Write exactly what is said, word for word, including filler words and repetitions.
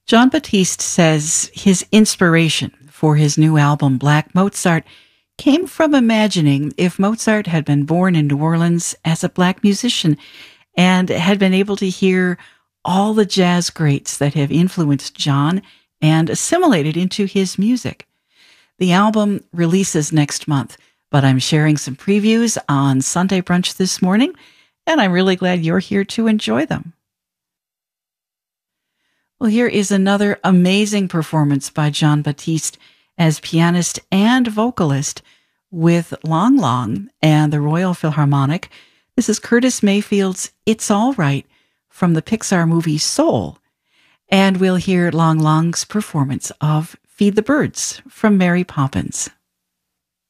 Jon Batiste says his inspiration for his new album, Black Mozart, came from imagining if Mozart had been born in New Orleans as a black musician and had been able to hear all the jazz greats that have influenced Jon and assimilated into his music. The album releases next month, but I'm sharing some previews on Sunday Brunch this morning, and I'm really glad you're here to enjoy them. Well, here is another amazing performance by Jon Batiste as pianist and vocalist with Lang Lang and the Royal Philharmonic. This is Curtis Mayfield's It's All Right from the Pixar movie Soul. And we'll hear Lang Lang's performance of Feed the Birds from Mary Poppins.